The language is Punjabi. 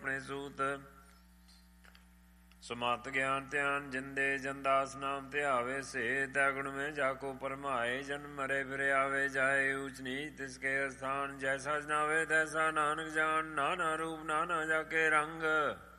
ਆਪਣੇ ਸੂਤ। ਸਮਤ ਗਿਆਨ ਧਿਆਨ ਜਿੰਦੇ ਜਨਦਾਸ ਨਾਮ ਧਿਆਵੇ ਸੇ। ਤੈ ਗੁਣ ਮੈਂ ਜਾਕੋ ਪਰਮਾਏ ਜਨਮ ਮਰੇ ਫਿਰ ਆਵੇ ਜਾਏ। ਊਚ ਨੀਚ ਤਿਸਕੇ ਅਸਥਾਨ ਜੈਸਾ ਜਨਾਵੇ ਤੈਸਾ ਨਾਨਕ ਜਾਨ। ਨਾਨਾ ਰੂਪ ਨਾਨਾ ਜਾਕੇ ਰੰਗ।